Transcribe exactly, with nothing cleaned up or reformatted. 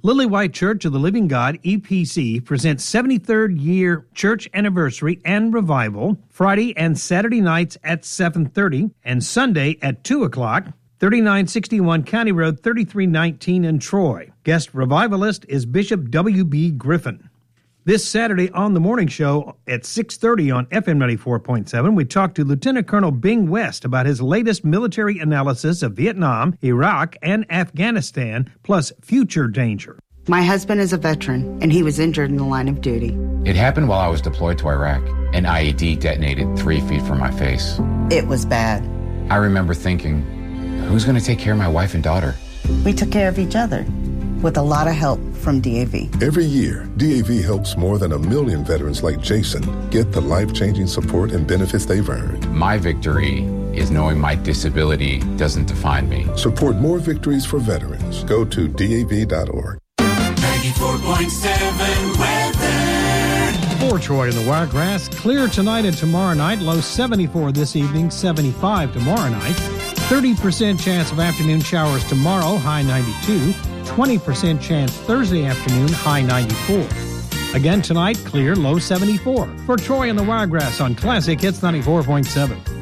Lily White Church of the Living God, E P C, presents seventy-third year church anniversary and revival Friday and Saturday nights at seven thirty and Sunday at two o'clock, thirty-nine sixty-one County Road thirty-three nineteen in Troy. Guest revivalist is Bishop W B Griffin. This Saturday on the morning show at six thirty on F M ninety-four point seven, we talk to Lieutenant Colonel Bing West about his latest military analysis of Vietnam, Iraq, and Afghanistan, plus future danger. My husband is a veteran, and he was injured in the line of duty. It happened while I was deployed to Iraq. An I E D detonated three feet from my face. It was bad. I remember thinking, who's going to take care of my wife and daughter? We took care of each other, with a lot of help from D A V. Every year, D A V helps more than a million veterans like Jason get the life-changing support and benefits they've earned. My victory is knowing my disability doesn't define me. Support more victories for veterans. Go to D A V dot org. ninety-four point seven weather. For Troy in the Wiregrass, clear tonight and tomorrow night, low seventy-four this evening, seventy-five tomorrow night. thirty percent chance of afternoon showers tomorrow, high ninety-two. twenty percent chance Thursday afternoon, high ninety-four. Again tonight, clear, low seventy-four. For Troy in the Wiregrass on Classic Hits ninety-four point seven.